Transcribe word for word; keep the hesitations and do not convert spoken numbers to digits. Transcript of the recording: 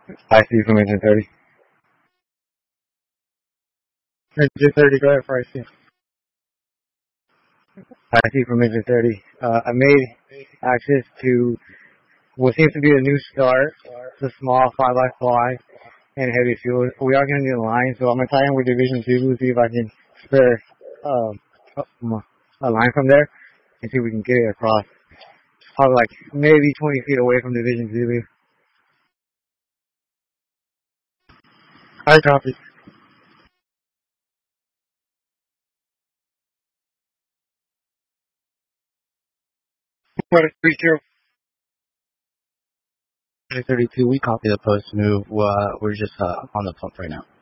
I see from engine thirty. Engine thirty, go ahead, Price. I see from engine thirty. Uh, I made access to what seems to be a new start. It's a small five by fly and heavy fuel. We are going to need a line, so I'm going to tie in with Division Zulu, see if I can spare um, a line from there and see if we can get it across. Probably like maybe twenty feet away from Division Zulu. I copy. What a three zero. thirty-two, we copy the post move. Uh, we're just uh, on the pump right now.